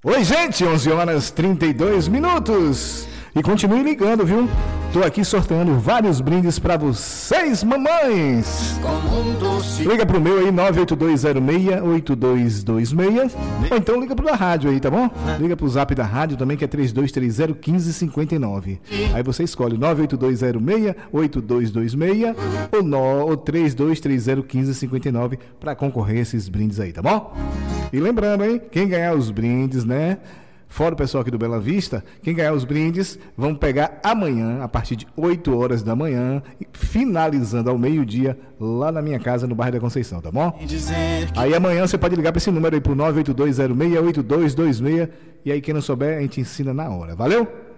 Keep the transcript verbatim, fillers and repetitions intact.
Oi, gente, onze horas e trinta e dois minutos. E continue ligando, viu? Tô aqui sorteando vários brindes pra vocês, mamães. Liga pro meu aí, nove oito dois zero seis oito dois dois seis. Ou então liga pro da rádio aí, tá bom? Liga pro zap da rádio também, que é três dois três zero um cinco cinco nove. Aí você escolhe nove oito dois zero seis oito dois dois seis ou, no, ou três dois três zero um cinco cinco nove pra concorrer a esses brindes aí, tá bom? E lembrando, hein? Quem ganhar os brindes, né? Fora o pessoal aqui do Bela Vista, quem ganhar os brindes, vão pegar amanhã, a partir de oito horas da manhã, finalizando ao meio-dia, lá na minha casa, no bairro da Conceição, tá bom? Aí amanhã você pode ligar para esse número aí, pro nove oito dois zero seis oito dois dois seis, e aí quem não souber, a gente ensina na hora, valeu?